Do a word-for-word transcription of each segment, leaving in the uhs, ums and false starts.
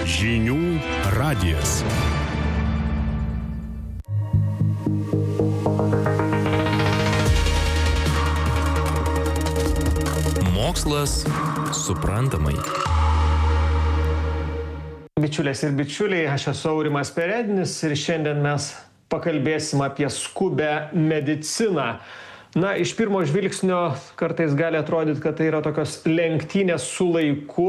Žinių radijas. Mokslas suprantamai. Bičiulės ir bičiuliai, aš esu Aurimas Perednis ir šiandien mes pakalbėsim apie skubią mediciną. Na, iš pirmo žvilgsnio kartais gali atrodyti, kad tai yra tokios lenktynės su laiku.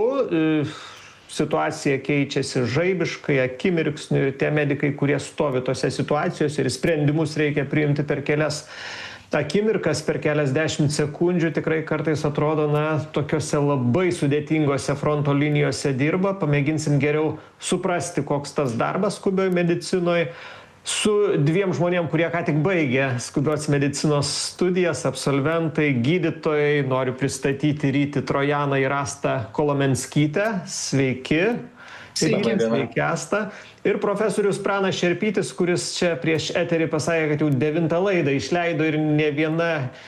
Situacija keičiasi žaibiškai, akimirksniu ir tie medikai, kurie stovi tose situacijose ir sprendimus reikia priimti per kelias akimirkas, per keliasdešimt sekundžių, tikrai kartais atrodo, na, tokiose labai sudėtingose fronto linijose dirba. Pamėginsim geriau suprasti, koks tas darbas skubioj medicinoje. Su dviem žmonėm, kurie ką tik baigė skubios medicinos studijas, absolventai, gydytojai, noriu pristatyti Rytį Trojaną ir Astą Kolomenskytę. Sveiki. Sveiki. Sveiki, Asta. Ir profesorius Pranas Šerpytis, kuris čia prieš eterį pasakė, kad jau devintą laidą išleido ir ne viena,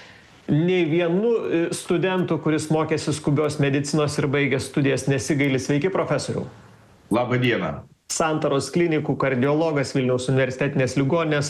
ne vienu studentu, kuris mokėsi skubios medicinos ir baigė studijas, nesigaili. Sveiki, profesoriau. Labą dieną. Santaros klinikų kardiologas, Vilniaus universitetinės ligoninės.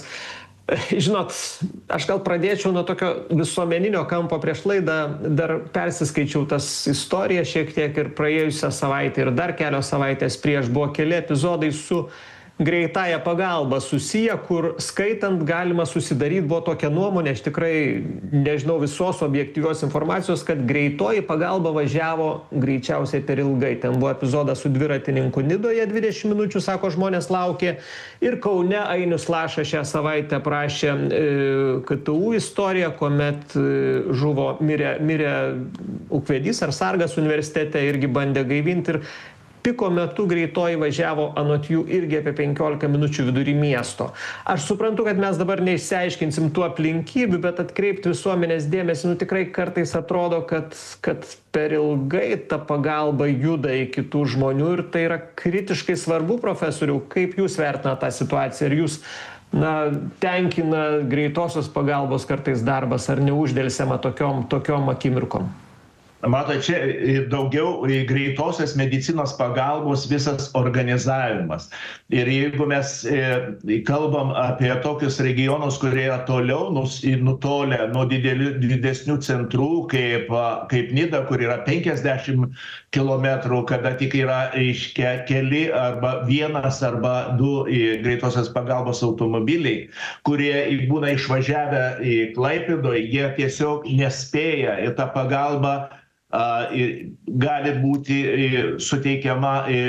Žinot, aš gal pradėčiau nuo tokio visuomeninio kampo. Prieš laidą dar persiskaičiau tas istorijas šiek tiek ir praėjusią savaitę ir dar kelios savaitės prieš buvo keli epizodai su greitąja pagalba susiję, kur skaitant galima susidaryti, buvo tokia nuomonė, aš tikrai nežinau visos objektyvios informacijos, kad greitoji pagalba važiavo greičiausiai per ilgai. Ten buvo epizodas su dviratininku Nidoje, dvidešimt minučių, sako, žmonės laukė. Ir Kaune Ainius Lašas šią savaitę prašė e, K T U istoriją, kuomet e, žuvo, mirė, mirė ūkvedys ar sargas universitete, irgi bandė gaivinti. Ir piko metu greitoji važiavo anot jų irgi apie penkiolika minučių vidury miesto. Aš suprantu, kad mes dabar neišsiaiškinsim tų aplinkybių, bet atkreipti visuomenės dėmesį, nu tikrai kartais atrodo, kad, kad per ilgai ta pagalba juda iki tų žmonių ir tai yra kritiškai svarbu, profesoriau. Kaip jūs vertinate tą situaciją? Ar jūs na, tenkina greitosios pagalbos kartais darbas, ar neuždelsiama tokiom, tokiom akimirkom? Mato, čia daugiau greitosios medicinos pagalbos visas organizavimas. Ir jeigu mes e, kalbam apie tokius regionus, kurie yra toliau nutolę nuo didelių, didesnių centrų, kaip, kaip Nida, kur yra penkiasdešimt kilometrų, kada tik yra iške, keli arba vienas arba du greitosios pagalbos automobiliai, kurie būna išvažiavę į Klaipėdoje, jie tiesiog nespėja ir ta pagalba Uh, gali būti uh, suteikiama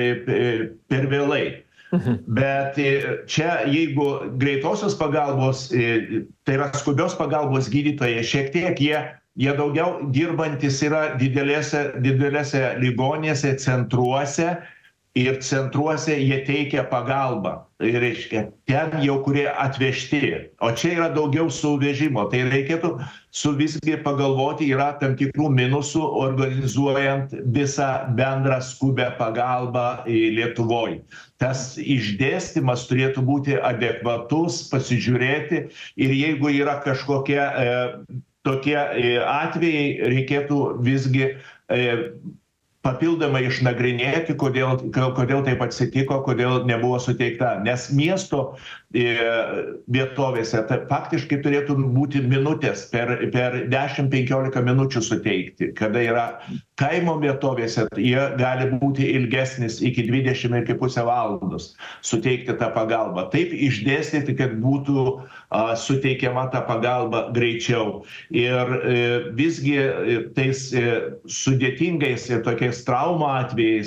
uh, per vėlai. Mhm. Bet uh, čia, jeigu greitosios pagalbos, uh, tai yra skubios pagalbos gydytojai, šiek tiek jie, jie daugiau dirbantis yra didelėse, didelėse ligoninėse, centruose ir centruose jie teikia pagalbą. Tai reiškia, ten jau kurie atvežti, o čia yra daugiau suvežimo. Tai reikėtų su visgi pagalvoti, yra tam tikrų minusų organizuojant visą bendrą skubę pagalbą Lietuvoje. Tas išdėstymas turėtų būti adekvatus, pasižiūrėti ir jeigu yra kažkokie e, tokie e, atvejai, reikėtų visgi e, papildomai išnagrinėti, kodėl, kodėl taip atsitiko, kodėl nebuvo suteikta. Nes miesto e, vietovėse tai faktiškai turėtų būti minutės, per, per dešimt penkiolika minučių suteikti. Kada yra kaimo vietovėse, jie gali būti ilgesnis iki dvidešimt ir pusę valandos suteikti tą pagalbą. Taip išdėstyti, kad būtų a, suteikiama ta pagalba greičiau. Ir e, visgi e, tais e, sudėtingais ir tokiais traumų atvejais,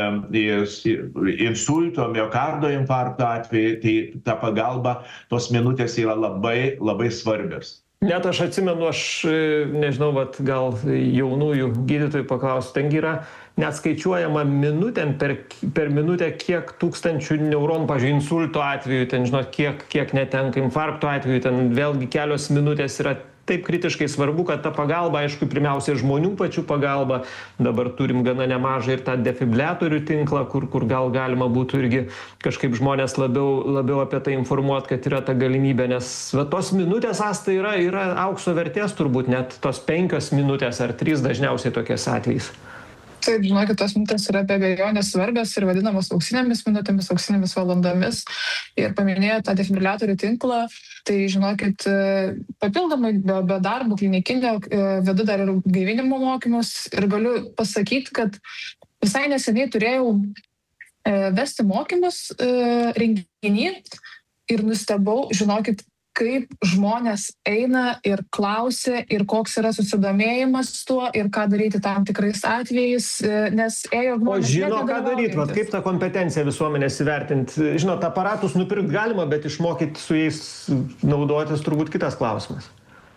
insulto, miokardo infarkto atvejai, tai ta pagalba, tos minutės yra labai, labai svarbios. Net aš atsimenu, aš nežinau, vat, gal jaunųjų gydytojų paklausiu, ten yra net skaičiuojama minutėm per, per minutę, kiek tūkstančių neuronų, pavyzdžiui, insulto atveju, ten žinot, kiek, kiek netenka infarkto atveju, ten vėlgi kelios minutės yra taip kritiškai svarbu, kad ta pagalba, aišku, pirmiausia žmonių pačių pagalba, dabar turim gana nemažai ir tą defibriliatorių tinklą, kur, kur gal galima būtų irgi kažkaip žmonės labiau, labiau apie tai informuoti, kad yra ta galimybė, nes va, tos minutės, Asta, yra, yra aukso vertės turbūt, net tos penkios minutės ar trys dažniausiai tokiais atvejais. Taip, žinokit, tos minutės yra be abejonės svarbios ir vadinamos auksinėmis minutėmis, auksinėmis valandomis. Ir paminėjo tą defibriliatorių tinklą, tai žinokit, papildomai be, be darbų klinikinio vedu dar ir gaivinimo mokymus ir galiu pasakyti, kad visai neseniai turėjau vesti mokymus renginį ir nustebau, žinokit, kaip žmonės eina ir klausia ir koks yra susidomėjimas tuo ir ką daryti tam tikrais atvejais, nes ėjo žmonės... O žino, ką daryti, vat, kaip tą kompetenciją visuomenės įvertinti. Žinot, aparatus nupirkti galima, bet išmokyti su jais naudotis turbūt kitas klausimas.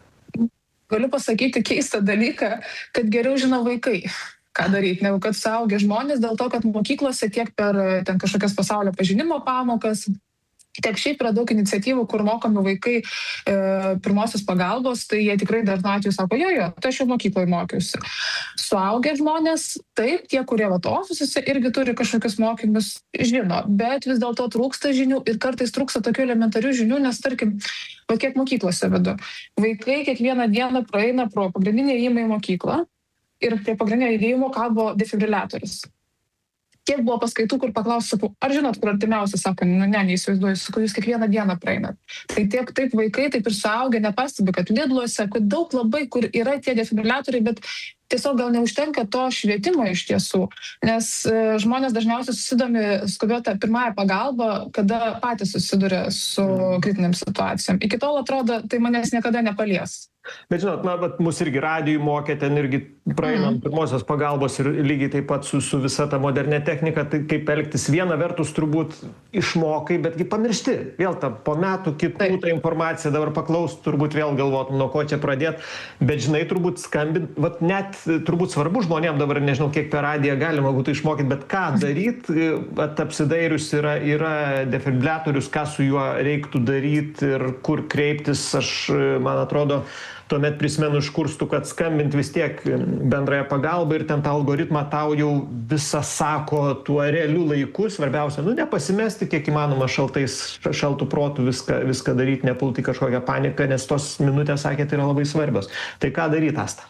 Galiu pasakyti keistą dalyką, kad geriau žino vaikai, ką daryti, negu kad suaugę žmonės, dėl to, kad mokyklose tiek per ten kažkokias pasaulio pažinimo pamokas, tiek šiaip yra daug iniciatyvų, kur mokomi vaikai e, pirmosios pagalbos, tai jie tikrai dažnu atveju sako, jo, jo, tai aš jau mokykloje mokiausi. Suaugę žmonės, taip, tie, kurie vat ofisuose irgi turi kažkokius mokymus, žino, bet vis dėlto trūksta žinių ir kartais trūksta tokių elementarių žinių, nes tarkim, va kiek mokyklose vedu. Vaikai kiekvieną dieną praeina pro pagrindinį įėjimą į mokyklą ir prie pagrindinio įėjimo kabo defibriliatorius. Kiek buvo paskaitų, kur paklausiu, sakau, ar žinot, kur artimiausia, sako, nu ne, neįsivaizduoju, sakau, jūs kiekvieną dieną praeinat. Tai tiek taip vaikai, taip ir suaugę nepastebi, kad Lidluose, kad daug labai, kur yra tie defibriliatoriai, bet tiesiog gal neužtenka to švietimo iš tiesų, nes e, žmonės dažniausiai susidomi skubiota pirmąją pagalbą, kada patys susiduria su kritiniam situacijom. Iki tol atrodo, tai manęs niekada nepalies. Bet žinot, na, bet mus irgi radijui mokė, ten irgi praeinam mm. pirmosios pagalbos ir lygiai taip pat su, su visa ta modernė technika, tai kaip elgtis. Viena vertus turbūt išmokai, betgi pamiršti. Vėl ta po metų kitų taip. Ta informacija dabar paklaus, turbūt vėl galvot, nuo ko čia pradėti. Bet žinai, turbūt skambint, vat net turbūt svarbu žmonėm dabar, nežinau, kiek per radiją galima būtų išmokyti, bet ką daryti, vat apsidairius yra, yra defibriliatorius, ką su juo reiktų daryti ir kur kreiptis, aš, man atrodo, tuomet prisimenu iš kursų, kad skambint vis tiek bendrąją pagalbą ir ten tą algoritmą tau jau visą sako tuo realiu laiku. Svarbiausia, nu nepasimesti kiek įmanoma šaltais, šaltų protų viską, viską daryti, nepulti kažkokią paniką, nes tos minutės, sakėt, yra labai svarbios. Tai ką daryti, Asta?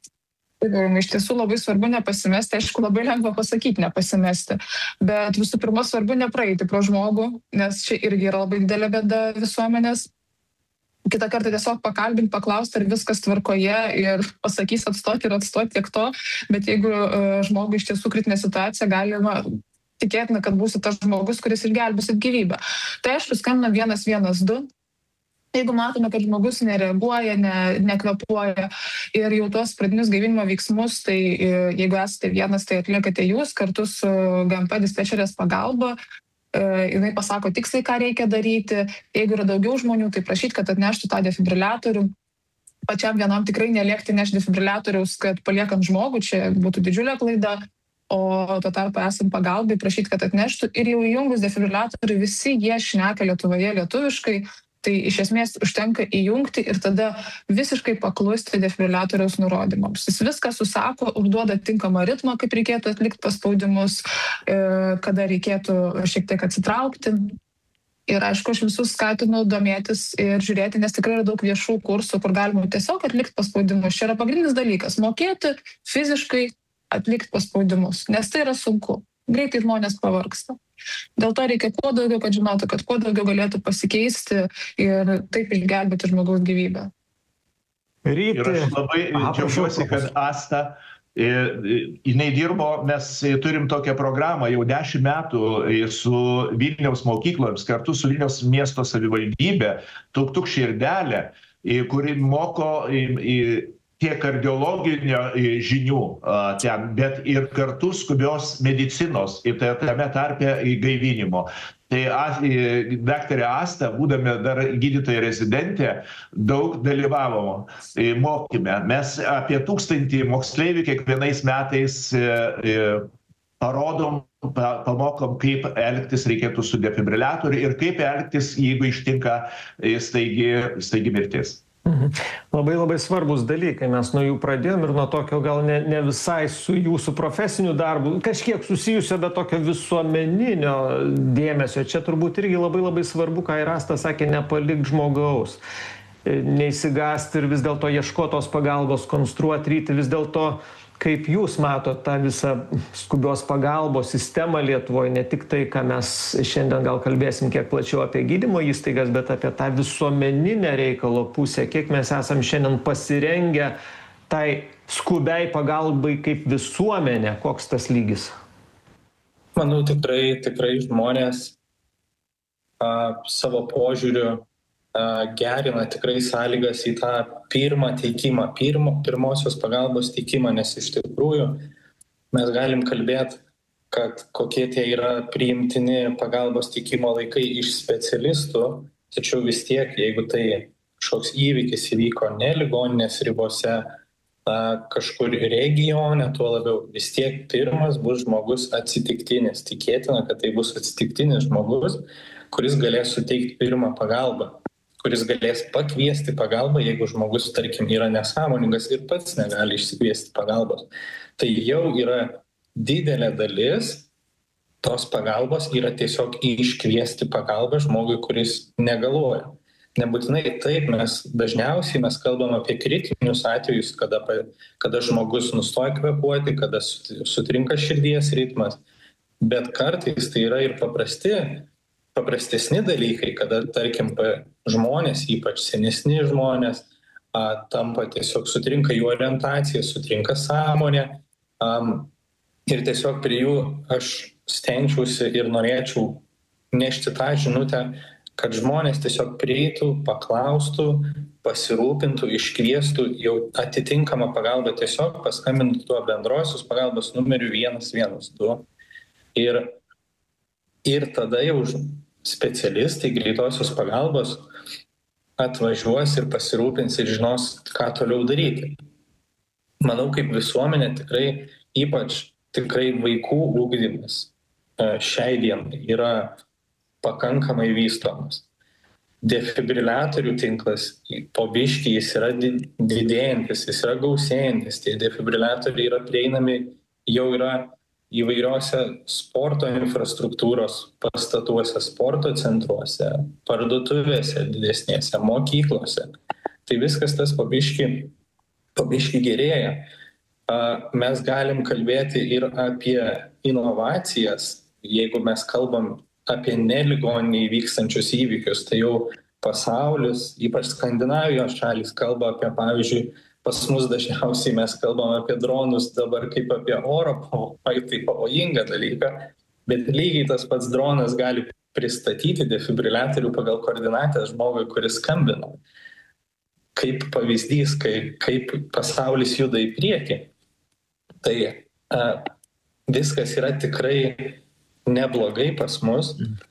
Iš tiesų labai svarbu nepasimesti, aišku, labai lengva pasakyti nepasimesti, bet visų pirma svarbu nepraeiti pro žmogų, nes čia irgi yra labai didelė bėda visuomenės. Kitą kartą tiesiog pakalbinti, paklausti, ar viskas tvarkoje ir pasakys atstoti ir atstoti tiek to, bet jeigu uh, žmogui iš tiesų kritinė situacija, galima tikėtina, kad būsi tas žmogus, kuris išgelbėsit gyvybę. Tai aišku, skambina vienas vienas du. Jeigu matome, kad žmogus nereaguoja, ne, nekvepuoja ir jau tuos pradinius gaivinimo veiksmus, tai jeigu esate vienas, tai atliekate jūs kartu su G M P dispečerės pagalba. Jinai pasako tiksliai, ką reikia daryti. Jeigu yra daugiau žmonių, tai prašyti, kad atneštų tą defibriliatorių. Pačiam vienam tikrai neliekti nešti defibriliatoriaus, kad paliekant žmogų, čia būtų didžiulė klaida, o tuo tarpu esant pagalbai, prašyti, kad atneštų. Ir jau įjungus defibriliatorių, visi jie šneka Lietuvoje lietuviškai, tai iš esmės užtenka įjungti ir tada visiškai paklusti defibriliatoriaus nurodymams. Jis viską susako, užduoda tinkamą ritmą, kaip reikėtų atlikti paspaudimus, kada reikėtų šiek tiek atsitraukti. Ir aišku, aš visus skatinu domėtis ir žiūrėti, nes tikrai yra daug viešų kursų, kur galima tiesiog atlikti paspaudimus. Čia yra pagrindinis dalykas - mokėti fiziškai atlikti paspaudimus, nes tai yra sunku. Greitai žmonės pavargsta. Dėl to reikia kuo daugiau, kad žinotų, kad kuo daugiau galėtų pasikeisti ir taip išgelbėti žmogaus gyvybę. Ryti. Ir aš labai džiaugiuosi, kad Asta, jinai dirbo, mes turim tokią programą jau dešimt metų su Vilniaus mokykloms, kartu su Vilniaus miesto savivaldybė, Tuk Tuk širdelė, kuri moko tiek kardiologinio žinių ten, bet ir kartu skubios medicinos, ir tame tarpe gaivinimo. Tai daktarė Asta, būdami dar gydytoja rezidentė, daug dalyvavo mokyme. Mes apie tūkstantį moksleivių kiekvienais metais parodom, pamokom, kaip elgtis reikėtų su defibriliatoriu ir kaip elgtis, jeigu ištinka staigi, staigi mirtis. Mhm. Labai labai svarbus dalykai, mes nuo jų pradėjom ir nuo tokio gal ne, ne visai su jūsų profesiniu darbu, kažkiek susijusio, bet tokio visuomeninio dėmesio. Čia turbūt irgi labai labai svarbu, ką ir Asta sakė, nepalikt žmogaus, neįsigąsti ir vis dėlto ieškotos pagalbos, konstruoti, ryti, vis dėlto kaip jūs matot tą visą skubios pagalbos sistemą Lietuvoje, ne tik tai, ką mes šiandien gal kalbėsim kiek plačiau apie gydymo įstaigas, bet apie tą visuomeninę reikalo pusę, kiek mes esam šiandien pasirengę tai skubiai pagalbai kaip visuomenė, koks tas lygis? Manau, tikrai, tikrai žmonės a, savo požiūriu gerina tikrai sąlygas į tą pirmą teikimą, pirmo, pirmosios pagalbos teikimą, nes iš tikrųjų mes galim kalbėti, kad kokie tie yra priimtini pagalbos teikimo laikai iš specialistų, tačiau vis tiek, jeigu tai kažkoks įvykis įvyko ne ligoninės ribose, kažkur regione, tuo labiau vis tiek pirmas bus žmogus atsitiktinis. Tikėtina, kad tai bus atsitiktinis žmogus, kuris galės suteikti pirmą pagalbą, kuris galės pakviesti pagalbą, jeigu žmogus, tarkim, yra nesąmoningas ir pats negali išsikviesti pagalbos. Tai jau yra didelė dalis tos pagalbos yra tiesiog iškviesti pagalbą žmogui, kuris negalvoja. Nebūtinai taip, mes dažniausiai mes kalbam apie kritinius atvejus, kada, kada žmogus nustoja kvėpuoti, kada sutrinka širdies ritmas, bet kartais tai yra ir paprasti paprastesni dalykai, kada, tarkim, žmonės, ypač senesni žmonės, a, tampa tiesiog sutrinka jų orientacija, sutrinka sąmonė. Um, ir tiesiog prie jų aš stengčiausi ir norėčiau nešti tą žinutę, kad žmonės tiesiog prieitų, paklaustų, pasirūpintų, iškviestų jau atitinkamą pagalbą, tiesiog paskambintų tuo bendrosios pagalbos numeriu vienas vienas du. Ir, ir tada jau specialistai greitosios pagalbos atvažiuos ir pasirūpins ir žinos, ką toliau daryti. Manau, kaip visuomenė tikrai, ypač tikrai vaikų ugdymas šiai dienai yra pakankamai vystomas. Defibriliatorių tinklas po biškį jis yra didėjantis, jis yra gausėjantis, tie defibriliatoriai yra prieinami, jau yra įvairiose sporto infrastruktūros pastatuose, sporto centruose, parduotuvėse didesnėse, mokyklose. Tai viskas tas pabiški, pabiški gerėja. Mes galim kalbėti ir apie inovacijas, jeigu mes kalbam apie neligoninėje vykstančius įvykius, tai jau pasaulis, ypač Skandinavijos šalys, kalba apie, pavyzdžiui, pas mus dažniausiai mes kalbam apie dronus dabar kaip apie oro pavojų, tai pavojingą dalyką, bet lygiai tas pats dronas gali pristatyti defibriliatorių pagal koordinatės žmogui, kuris skambina. Kaip pavyzdys, kaip, kaip pasaulis juda į priekį. Tai a, viskas yra tikrai neblogai pas mus,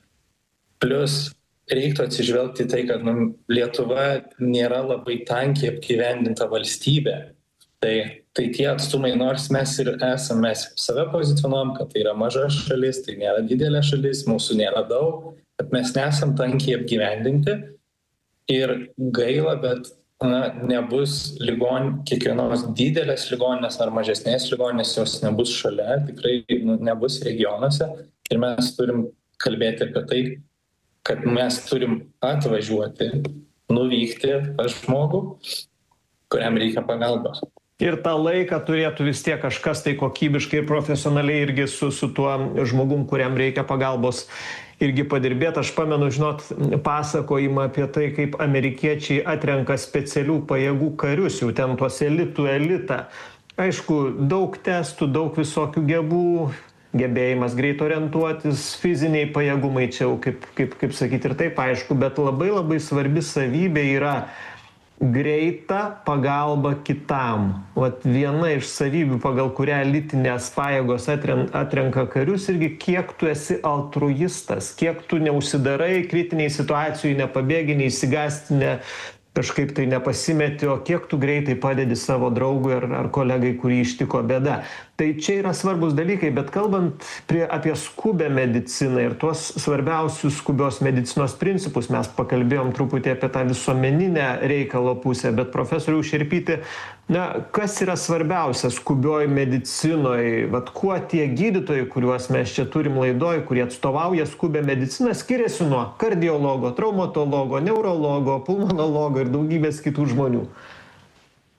plus reiktų atsižvelgti tai, kad nu, Lietuva nėra labai tankiai apgyvendinta valstybė. Tai, tai tie atstumai, nors mes ir esame, mes save pozicionuojam, kad tai yra maža šalis, tai nėra didelė šalis, mūsų nėra daug, bet mes nesam tankiai apgyvendinti ir gaila, bet na, nebus ligon, kiekvienos didelės ligoninės ar mažesnės ligoninės, jos nebus šalia, tikrai nu, nebus regionuose ir mes turim kalbėti apie tai, kad mes turim atvažiuoti, nuvykti pas žmogų, kuriam reikia pagalbos. Ir tą laiką turėtų vis tiek kažkas tai kokybiškai ir profesionaliai irgi su, su tuo žmogum, kuriam reikia pagalbos, irgi padirbėti. Aš pamenu, žinot, pasakojimą apie tai, kaip amerikiečiai atrenka specialių pajėgų karius, jau ten tuos elitų elitą. Aišku, daug testų, daug visokių gebų, gebėjimas greit orientuotis, fiziniai pajėgumai čia jau, kaip, kaip, kaip sakyti, ir taip aišku, bet labai labai svarbi savybė yra greita pagalba kitam. Vat viena iš savybių, pagal kurią elitinės pajėgos atren, atrenka karius, irgi kiek tu esi altruistas, kiek tu neužsidarai kritiniai situacijai, nepabėgi, neįsigąsti, ne, kažkaip tai nepasimeti, o kiek tu greitai padedi savo draugui ar, ar kolegai, kurį ištiko bėda. Tai čia yra svarbus dalykai, bet kalbant prie, apie skubę mediciną ir tuos svarbiausius skubios medicinos principus, mes pakalbėjom truputį apie tą visuomeninę reikalo pusę, bet profesoriau Šerpyti, na, kas yra svarbiausia skubioj medicinoj, vat kuo tie gydytojai, kuriuos mes čia turim laidoj, kurie atstovauja skubę mediciną, skiriasi nuo kardiologo, traumatologo, neurologo, pulmonologo ir daugybės kitų žmonių?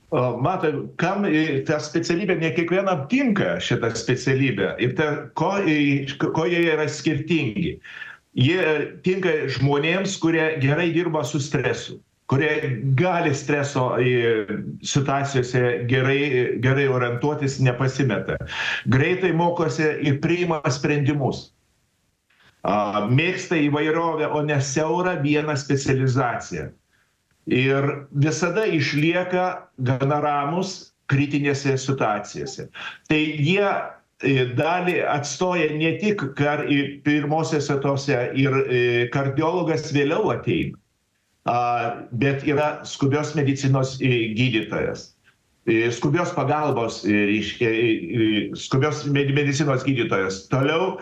Matai, kam ta specialybė, ne kiekvienam tinka šitą specialybę ir ta, ko, ko jie yra skirtingi. Jie tinka žmonėms, kurie gerai dirba su stresu, kurie gali streso situacijose gerai, gerai orientuotis, nepasimeta. Greitai mokosi ir priima sprendimus. Mėgsta įvairovę, o ne siaurą vieną specializaciją. Ir visada išlieka gana ramus kritinėse situacijose. Tai jie dalį atstoja ne tik kar, pirmosiose tose ir kardiologas vėliau ateina, bet yra skubios medicinos gydytojas, skubios pagalbos, skubios medicinos gydytojas. Toliau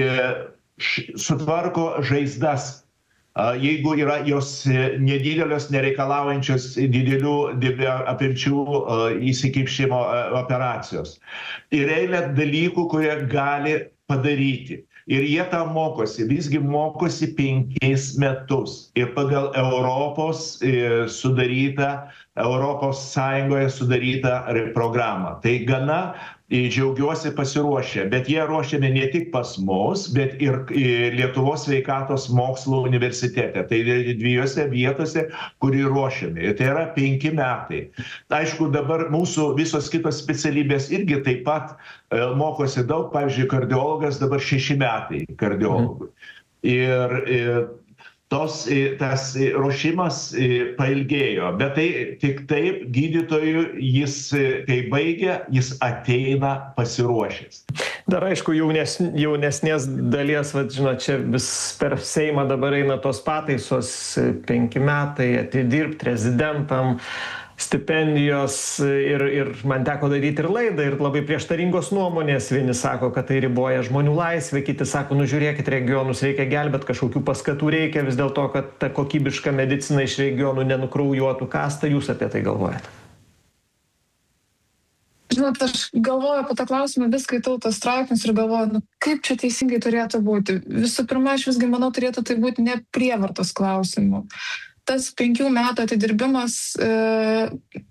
sutvarko žaizdas, jeigu yra jos nedidelės, nereikalaujančios didelių apimčių įsikipšimo operacijos. Ir eilė dalykų, kurie gali padaryti. Ir jie tą mokosi, visgi mokosi penkis metus. Ir pagal Europos sudarytą, Europos Sąjungoje sudarytą programą. Tai gana džiaugiuosi pasiruošę, bet jie ruošiami ne tik pas mus, bet ir Lietuvos sveikatos mokslo universitete. Tai dviejose vietose, kur ruošiami. Ir tai yra penki metai. Aišku, dabar mūsų visos kitos specialybės irgi taip pat mokosi daug. Pavyzdžiui, kardiologas dabar šeši metai kardiologui. Ir, ir tos, tas ruošimas pailgėjo, bet tai tik taip gydytojų jis, kai baigia, jis ateina pasiruošęs. Dar aišku, jaunes, jaunesnės dalies, vat, žinot, čia vis per Seimą dabar eina tos pataisos, penki metai atidirbti rezidentam, stipendijos ir, ir man teko daryti ir laidą ir labai prieštaringos nuomonės. Vieni sako, kad tai riboja žmonių laisvę, kiti sako, nu žiūrėkit, regionus reikia gelbėti, kažkokių paskatų reikia vis dėlto, kad ta kokybiška medicina iš regionų nenukraujuotų. Kas tai jūs apie tai galvojate? Žinot, aš galvoju apie tą klausimą, vis skaitau tas straipsnius ir galvoju, nu, kaip čia teisingai turėtų būti. Visų pirma, aš visgi manau, turėtų tai būti ne prievartos klausimų. Tas penkių metų atidirbimas, e,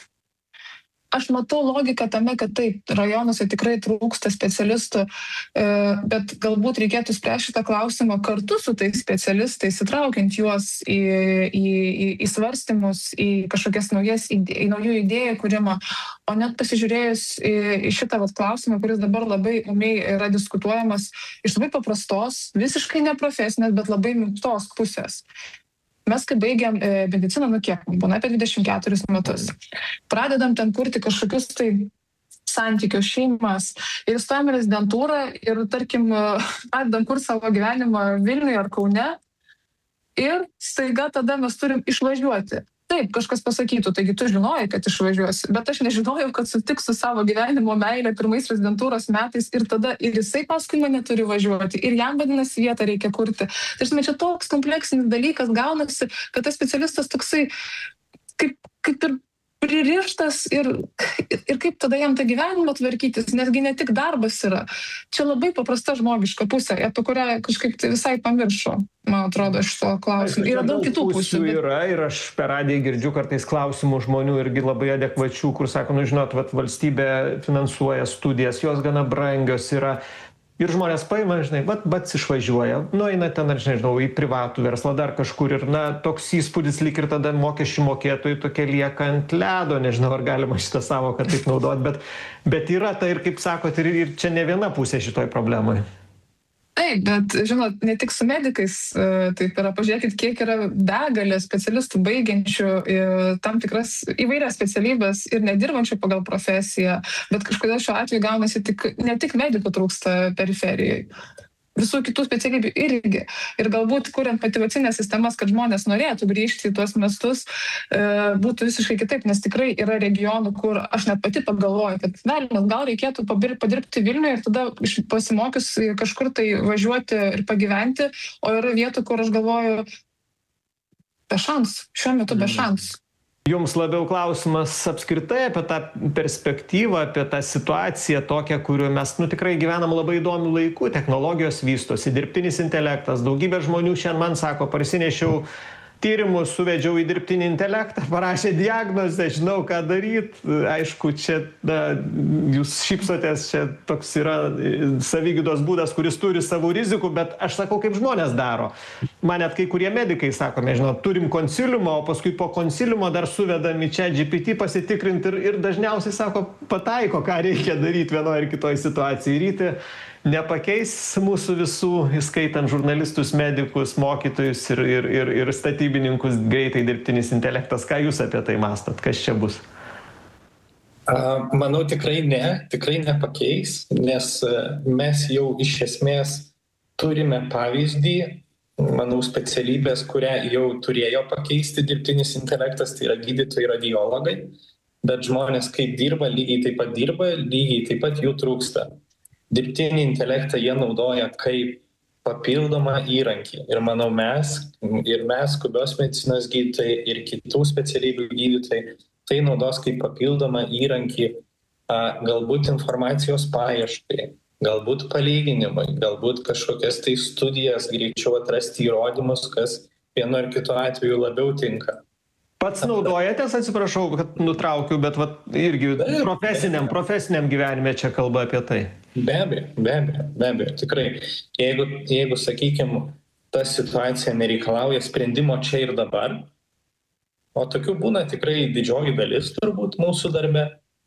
aš matau logiką tame, kad taip, rajonuose tikrai trūksta specialistų, e, bet galbūt reikėtų spręsti šitą klausimą kartu su tais specialistais, įtraukiant juos į, į, į, į svarstymus, į kažkokias naujas, į, į naujų idėjų kūrimą, o net pasižiūrėjus į, į šitą vat, klausimą, kuris dabar labai umiai yra diskutuojamas iš labai paprastos, visiškai neprofesinės, bet labai minkštos pusės. Mes, kai baigiam e, mediciną, nu kiek, būna apie dvidešimt keturis metus. Pradedam ten kurti kažkokius tai santykius, šeimas ir įstojam į rezidentūrą ir, tarkim, pradedam kurti savo gyvenimą Vilniuje ar Kaune ir staiga tada mes turim išvažiuoti. Taip, kažkas pasakytų, taigi tu žinojai, kad išvažiuosi, bet aš nežinojau, kad sutiks su savo gyvenimo meilė pirmais rezidentūros metais ir tada ir jisai paskui mane turi važiuoti ir jam vadinasi vietą reikia kurti. Tai čia toks kompleksinis dalykas gaunasi, kad tas specialistas toksai kaip, kaip ir pririštas ir, ir kaip tada jam tą gyvenimą tvarkytis, nesgi ne tik darbas yra. Čia labai paprasta žmogiška pusė, apie kurią kažkaip tai visai pamiršo, man atrodo, šito klausimu. Yra daug kitų pusių. Bet... Yra ir aš per radiją girdžiu kartais klausimų žmonių irgi labai adekvačių, kur sako, nu žinot, vat, valstybė finansuoja studijas, jos gana brangios yra. Ir žmonės paima, žinai, bet, bet išvažiuoja, nueina ten, ar žinau, į privatų verslą, dar kažkur ir, na, toks įspūdis lyg ir tada mokesčių mokėtojai tokie lieka ant ledo, nežinau, ar galima šitą savoką taip naudoti, bet, bet yra tai ir, kaip sakot, ir, ir čia ne viena pusė šitoj problemai. Taip, bet, žinot, ne tik su medikais taip yra, pažiūrėkit, kiek yra begalė specialistų baigiančių tam tikras įvairias specialybės ir nedirbančių pagal profesiją, bet kažkodėl šiuo atveju gaunasi tik, ne tik medikų trūksta periferijai. Visų kitų specialybių irgi. Ir galbūt, kuriant motyvacinės sistemas, kad žmonės norėtų grįžti į tuos miestus, e, būtų visiškai kitaip, nes tikrai yra regionų, kur aš net pati pagalvoju, kad velnias, gal reikėtų padirbti Vilniuje ir tada pasimokius kažkur tai važiuoti ir pagyventi, o yra vietų, kur aš galvoju, be šansų, šiuo metu be šansų. Jums labiau klausimas apskritai apie tą perspektyvą, apie tą situaciją tokią, kuriuo mes nu, tikrai gyvenam labai įdomių laikų, technologijos vystosi, dirbtinis intelektas, daugybė žmonių šiandien man sako, parsinešiau tyrimus suvedžiau į dirbtinį intelektą, parašė diagnozę, žinau, ką daryt. Aišku, čia, na, jūs šypsotės, čia toks yra savigydos būdas, kuris turi savų rizikų, bet aš sakau, kaip žmonės daro. Man net kai kurie medikai sako, mes žinau, turim konsiliumą, o paskui po konsiliumo dar suvedam į ChatGPT pasitikrinti ir, ir dažniausiai sako, pataiko, ką reikia daryti vienoje ir kitoje situacijoje. Ryti nepakeis mūsų visų, įskaitant žurnalistus, medikus, mokytojus ir, ir, ir, ir statybininkus greitai dirbtinis intelektas. Ką jūs apie tai mąstat? Kas čia bus? Manau, tikrai ne, tikrai nepakeis, nes mes jau iš esmės turime pavyzdį, manau, specialybės, kurią jau turėjo pakeisti dirbtinis intelektas, tai yra gydytojai, radiologai, bet žmonės kaip dirba, lygiai taip pat dirba, lygiai taip pat jų trūksta. Dirbtinį intelektą jie naudoja kaip papildomą įrankį. Ir manau, mes, ir mes, skubios medicinos gydytojai, ir kitų specialybių gydytojai, tai naudos kaip papildomą įrankį a, galbūt informacijos paieškai, galbūt palyginimai, galbūt kažkokias tai studijas, greičiau atrasti įrodymus, kas vienu ar kitu atveju labiau tinka. Pats naudojatės, atsiprašau, kad nutraukiu, bet vat, irgi profesiniam, profesiniam gyvenime čia kalba apie tai. Be abejo, be abejo, be abejo, tikrai. Jeigu, jeigu sakykime, ta situacija nereikalauja sprendimo čia ir dabar, o tokių būna tikrai didžioji dalis turbūt mūsų darbe,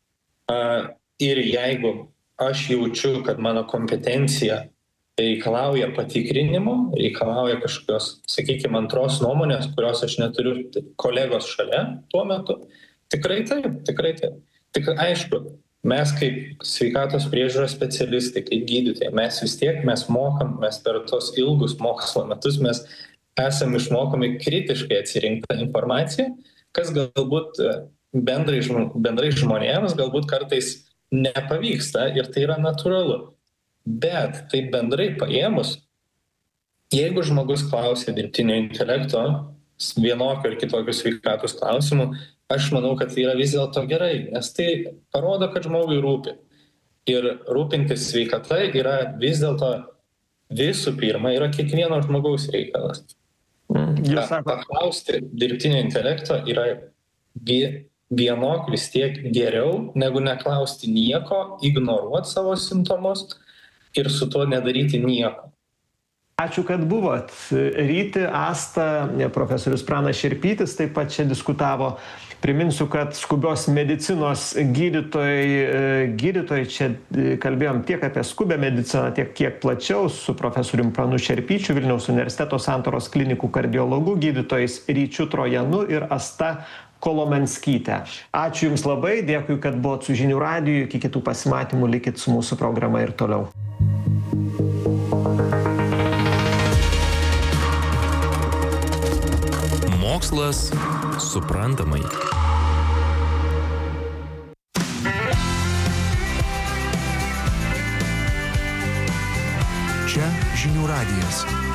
ir jeigu aš jaučiu, kad mano kompetencija reikalauja patikrinimo, reikalauja kažkokios, sakykime, antros nuomonės, kurios aš neturiu kolegos šalia tuo metu, tikrai taip, tikrai taip. Tik aišku, mes kaip sveikatos priežiūros specialistai, kaip gydytojai, mes vis tiek, mes mokam, mes per tos ilgus mokslo metus, mes esam išmokomi kritiškai atsirinktą informaciją, kas galbūt bendrai, bendrai žmonėms galbūt kartais nepavyksta ir tai yra natūralu. Bet taip bendrai paėmus, jeigu žmogus klausia dirbtinio intelekto vienokio ir kitokio sveikatos klausimų, aš manau, kad tai yra vis dėlto gerai, nes tai parodo, kad žmogui rūpi. Ir rūpintis sveikata yra vis dėlto visų pirma, yra kiekvieno žmogaus reikalas. Jūs sakote, paklausti dirbtinio intelekto yra vienok vis tiek geriau, negu neklausti nieko, ignoruoti savo simptomus ir su tuo nedaryti nieko. Ačiū, kad buvot. Ryti, Asta, profesorius Pranas Šerpytis taip pat čia diskutavo. Priminsiu, kad skubios medicinos gydytojai, gydytojai čia kalbėjom tiek apie skubią mediciną, tiek kiek plačiau su profesorium Pranu Šerpyčiu, Vilniaus universiteto Santaros klinikų kardiologų, gydytojais Ryčiu Trojanu ir Asta Kolomenskytė. Ačiū Jums labai, dėkui, kad buvot su Žinių radiju, iki kitų pasimatymų, likit su mūsų programa ir toliau. Mokslas suprantamai. Čia Žinių radijas.